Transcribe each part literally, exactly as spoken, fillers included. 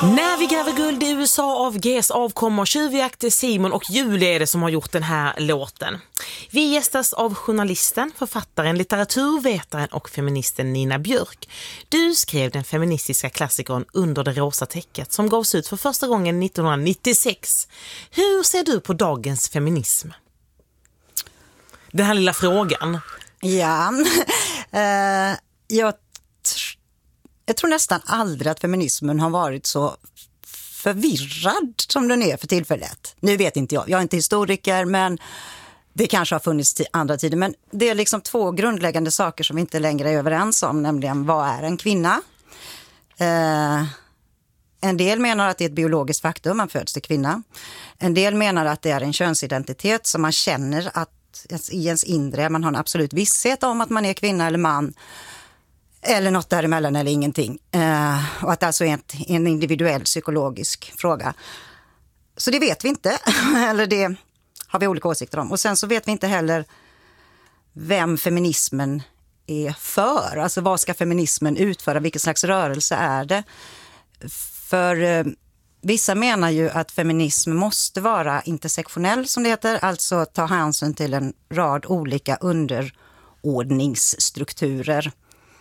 När vi gräver guld i U S A av Gs avkommor, tjuvjakt Simon och Julie är det som har gjort den här låten. Vi gästas av journalisten, författaren, litteraturvetaren och feministen Nina Björk. Du skrev den feministiska klassikern Under det rosa täcket som gavs ut för första gången nittonhundranittiosex. Hur ser du på dagens feminism? Den här lilla frågan. Ja, uh, jag, tr- jag tror nästan aldrig att feminismen har varit så förvirrad som den är för tillfället. Nu vet inte jag, jag är inte historiker, men det kanske har funnits t- andra tider. Men det är liksom två grundläggande saker som vi inte längre är överens om, nämligen vad är en kvinna? Uh, en del menar att det är ett biologiskt faktum, man föds till kvinna. En del menar att det är en könsidentitet som man känner att i ens inre, man har en absolut visshet om att man är kvinna eller man eller något däremellan eller ingenting. Eh, och att det alltså är ett, en individuell psykologisk fråga. Så det vet vi inte, eller det har vi olika åsikter om. Och sen så vet vi inte heller vem feminismen är för. Alltså vad ska feminismen utföra, vilken slags rörelse är det? För eh, vissa menar ju att feminism måste vara intersektionell, som det heter, alltså ta hänsyn till en rad olika underordningsstrukturer.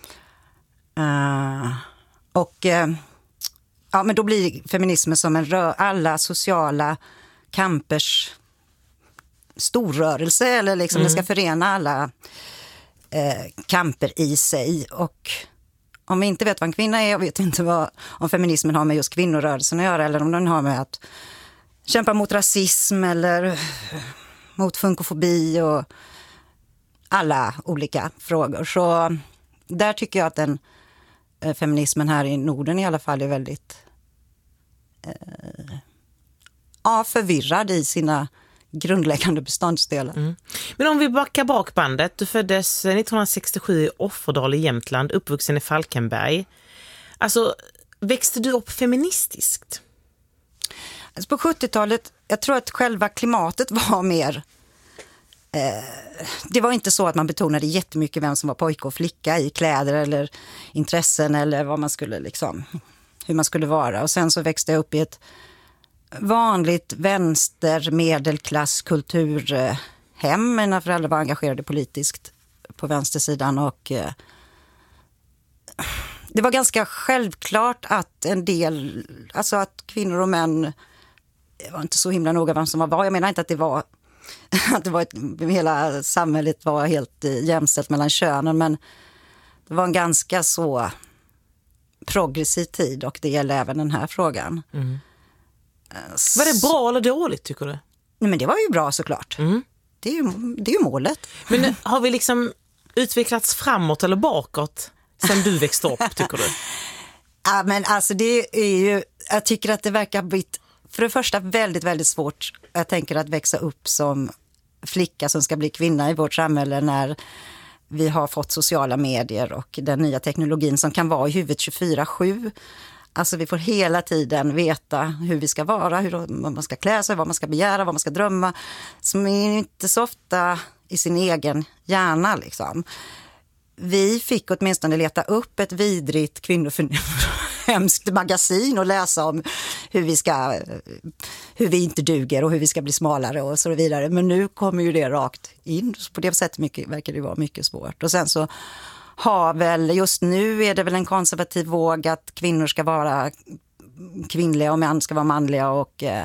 Uh, och uh, ja, men då blir feminismen som en rö- alla sociala kampers storrörelse, eller liksom mm. det ska förena alla uh, kamper i sig. Och om vi inte vet vad en kvinna är, jag vet inte vad, om feminismen har med just kvinnorörelsen att göra, eller om den har med att kämpa mot rasism eller mot funkofobi och alla olika frågor. Så där tycker jag att den eh, feminismen här i Norden i alla fall är väldigt eh, ja, förvirrad i sina grundläggande beståndsdelar. Mm. Men om vi backar bak bandet, du föddes nittonhundrasextiosju i Offerdal i Jämtland, uppvuxen i Falkenberg. Alltså, växte du upp feministiskt? Alltså på sjuttiotalet, jag tror att själva klimatet var mer... Eh, det var inte så att man betonade jättemycket vem som var pojke och flicka i kläder eller intressen eller vad man skulle liksom, hur man skulle vara. Och sen så växte jag upp i ett vanligt vänster medelklass kulturhem. Mina föräldrar var engagerade politiskt på vänstersidan och eh, det var ganska självklart att en del, alltså att kvinnor och män, det var inte så himla noga vem som var vad. Jag menar inte att det var att det var ett, hela samhället var helt eh, jämställt mellan könen, men det var en ganska så progressiv tid och det gäller även den här frågan. Mm. Var det bra eller dåligt tycker du? Nej, men det var ju bra såklart. Mm. Det är ju, det är ju målet. Men har vi liksom utvecklats framåt eller bakåt sen du växte upp, tycker du? Ja, men alltså det är ju, jag tycker att det verkar blivit för det första väldigt, väldigt svårt. Jag tänker att växa upp som flicka som ska bli kvinna i vårt samhälle när vi har fått sociala medier och den nya teknologin som kan vara i huvudet tjugofyra sju. Alltså vi får hela tiden veta hur vi ska vara, hur man ska klä sig, vad man ska begära, vad man ska drömma. Som är inte så ofta i sin egen hjärna liksom. Vi fick åtminstone leta upp ett vidrigt kvinnoförnämskt magasin och läsa om hur vi ska, hur vi inte duger och hur vi ska bli smalare och så vidare. Men nu kommer ju det rakt in. På det sättet mycket, verkar det vara mycket svårt. Och sen så har väl, just nu är det väl en konservativ våg att kvinnor ska vara kvinnliga och män ska vara manliga och eh,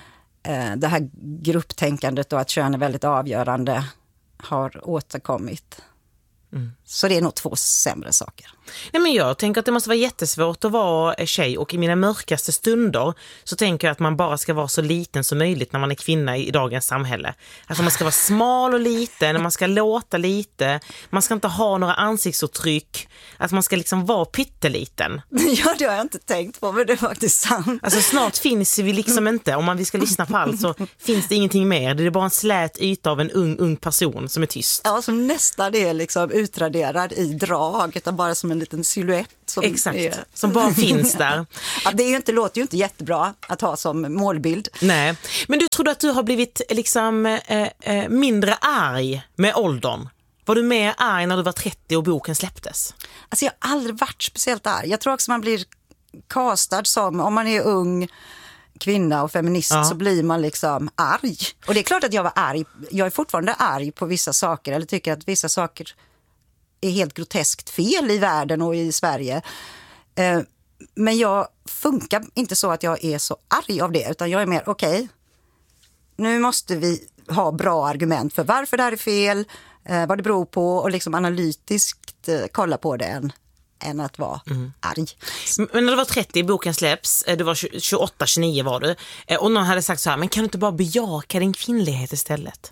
det här grupptänkandet och att kön är väldigt avgörande har återkommit. Mm. Så det är nog två sämre saker. Nej, men jag tänker att det måste vara jättesvårt att vara tjej, och i mina mörkaste stunder så tänker jag att man bara ska vara så liten som möjligt när man är kvinna i dagens samhälle. Alltså man ska vara smal och liten, man ska låta lite, man ska inte ha några ansiktsuttryck, att man ska liksom vara pytteliten. Ja, det har jag inte tänkt på, men det är faktiskt sant. Alltså snart finns vi liksom inte, om man vi ska lyssna på allt så finns det ingenting mer. Det är bara en slät yta av en ung, ung person som är tyst. Ja, som nästan är liksom utraderad i drag, utan bara som en liten silhuett. Som Exakt, är... som bara finns där. Ja, det är ju inte, låter ju inte jättebra att ha som målbild. Nej, men du trodde att du har blivit liksom eh, eh, mindre arg med åldern? Var du mer arg när du var trettio och boken släpptes? Alltså jag har aldrig varit speciellt arg. Jag tror också man blir castad som, om man är ung kvinna och feminist, ja. Så blir man liksom arg. Och det är klart att jag var arg. Jag är fortfarande arg på vissa saker, eller tycker att vissa saker är helt groteskt fel i världen och i Sverige. Eh, men jag funkar inte så att jag är så arg av det, utan jag är mer okej. Okay, nu måste vi ha bra argument för varför det här är fel, eh, vad det beror på, och liksom analytiskt eh, kolla på det än, än att vara mm. arg. Men när du var trettio, boken släpps, du var tjugoåtta tjugonio var du, och någon hade sagt så här, men kan du inte bara bejaka din kvinnlighet istället?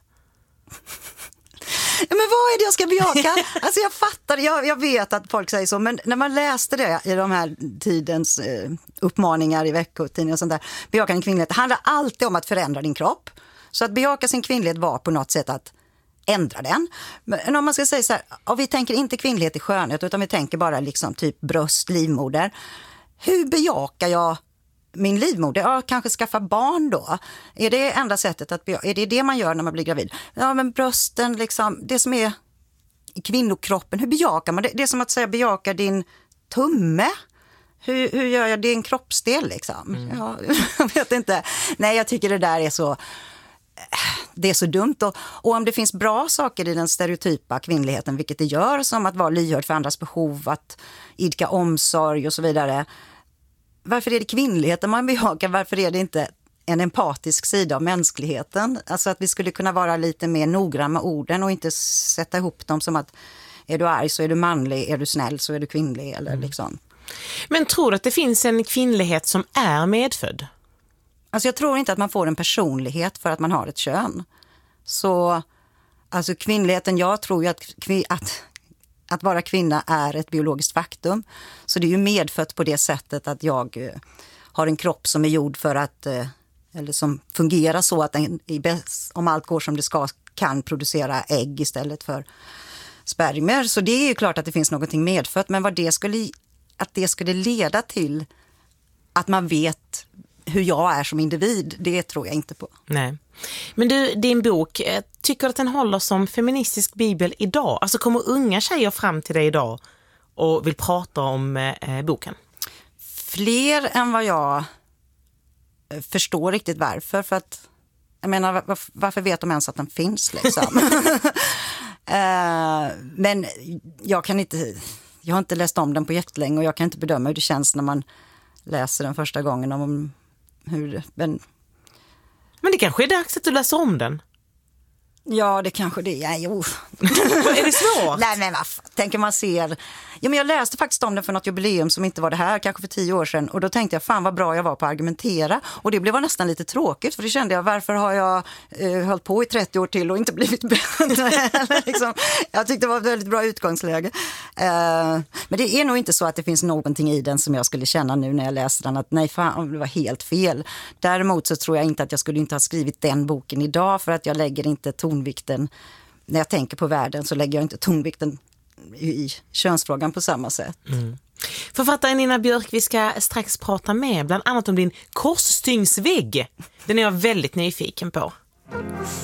Ja, men vad är det jag ska bejaka? Alltså jag fattar, jag, jag vet att folk säger så, men när man läste det i de här tidens eh, uppmaningar i veckotidningar och sånt där, bejaka din kvinnlighet, det handlar alltid om att förändra din kropp. Så att bejaka sin kvinnlighet var på något sätt att ändra den. Men om man ska säga så här, och vi tänker inte kvinnlighet i skönhet, utan vi tänker bara liksom typ bröst, livmoder. Hur bejakar jag min livmoder? Ja, kanske skaffa barn då. Är det enda sättet att bejaka? Är det det man gör när man blir gravid? Ja, men brösten, liksom, det som är i kvinnokroppen, hur bejakar man det? Det är som att säga bejaka din tumme. Hur, hur gör jag din kroppsdel liksom? Mm. Ja, jag vet inte. Nej, jag tycker det där är så... Det är så dumt. Och, och om det finns bra saker i den stereotypa kvinnligheten, vilket det gör, som att vara lyhörd för andras behov, att idka omsorg och så vidare. Varför är det kvinnligheten man bejakar? Varför är det inte en empatisk sida av mänskligheten? Alltså att vi skulle kunna vara lite mer noggranna med orden och inte sätta ihop dem som att är du arg så är du manlig, är du snäll så är du kvinnlig. Eller mm. liksom. Men tror du att det finns en kvinnlighet som är medfödd? Alltså jag tror inte att man får en personlighet för att man har ett kön. Så alltså kvinnligheten, jag tror ju att, att, att vara kvinna är ett biologiskt faktum. Så det är ju medfött på det sättet att jag uh, har en kropp som är gjord för att, uh, eller som fungerar så att den, om allt går som det ska, kan producera ägg istället för spermier. Så det är ju klart att det finns någonting medfött, men vad det skulle, att det skulle leda till att man vet hur jag är som individ, det tror jag inte på. Nej. Men du, din bok, tycker du att den håller som feministisk bibel idag? Alltså kommer unga tjejer fram till dig idag och vill prata om eh, boken? Fler än vad jag förstår riktigt varför. För att, jag menar, var, varför vet de ens att den finns liksom? uh, men jag kan inte, jag har inte läst om den på jättelänge och jag kan inte bedöma hur det känns när man läser den första gången om hur, men... men det kanske är dags att du läser om den. Ja, det kanske det är. Jo. Är det svårt? Nej, men vad tänker man ser... Ja, men jag läste faktiskt om den för något jubileum som inte var det här, kanske för tio år sedan. Och då tänkte jag, fan vad bra jag var på att argumentera. Och det blev nästan lite tråkigt, för det kände jag, varför har jag eh, hållit på i trettio år till och inte blivit bättre? liksom, jag tyckte det var ett väldigt bra utgångsläge. Eh, men det är nog inte så att det finns någonting i den som jag skulle känna nu när jag läste den, att nej fan, det var helt fel. Däremot så tror jag inte att jag skulle inte ha skrivit den boken idag, för att jag lägger inte tonvikten, när jag tänker på världen så lägger jag inte tonvikten i könsfrågan på samma sätt. Mm. Författaren Nina Björk, vi ska strax prata med bland annat om din korsstygnsvägg. Den är jag väldigt nyfiken på.